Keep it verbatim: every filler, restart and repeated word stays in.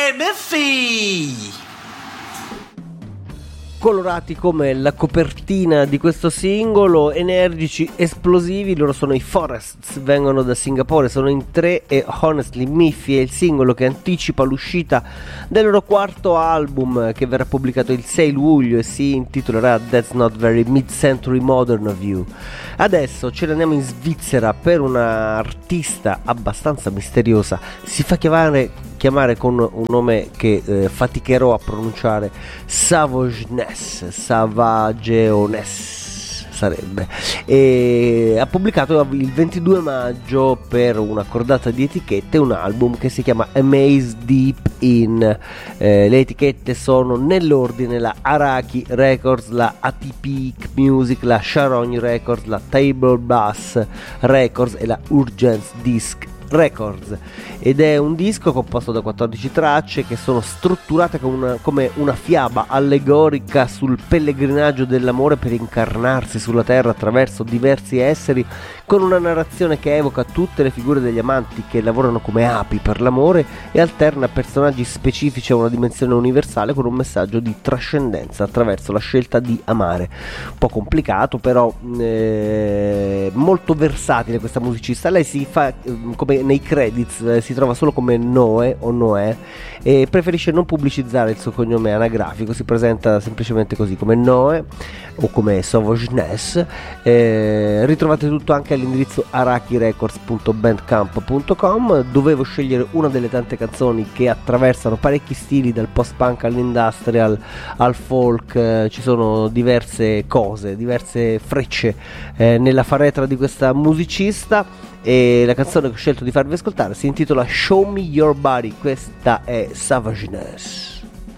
Murphy! Colorati come la copertina di questo singolo, energici, esplosivi, loro sono i Forests, vengono da Singapore, sono in tre e Honestly Miffy è il singolo che anticipa l'uscita del loro quarto album che verrà pubblicato il sei luglio e si intitolerà That's Not Very Mid-Century Modern of You. Adesso ce ne andiamo in Svizzera per una artista abbastanza misteriosa, si fa chiamare chiamare con un nome che eh, faticherò a pronunciare, Savageness, Savageoness sarebbe, e ha pubblicato il ventidue maggio per una cordata di etichette un album che si chiama Amaze Deep In. Eh, le etichette sono nell'ordine la Araki Records, la Atypique Music, la Sharon Records, la Table Bass Records e la Urgence Disc Records, ed è un disco composto da quattordici tracce che sono strutturate come una, come una fiaba allegorica sul pellegrinaggio dell'amore per incarnarsi sulla terra attraverso diversi esseri, con una narrazione che evoca tutte le figure degli amanti che lavorano come api per l'amore e alterna personaggi specifici a una dimensione universale con un messaggio di trascendenza attraverso la scelta di amare. Un po' complicato, però eh, molto versatile questa musicista. Lei si fa eh, come nei credits, eh, si trova solo come Noe o Noè e preferisce non pubblicizzare il suo cognome anagrafico, si presenta semplicemente così come Noe o come Savageness. Eh, ritrovate tutto anche all'indirizzo arakirecords punto bandcamp punto com. Dovevo scegliere una delle tante canzoni che attraversano parecchi stili, dal post-punk all'industrial al folk, eh, ci sono diverse cose, diverse frecce eh, nella faretra di questa musicista, e la canzone che ho scelto di farvi ascoltare si intitola Show Me Your Body. Questa è Savageness.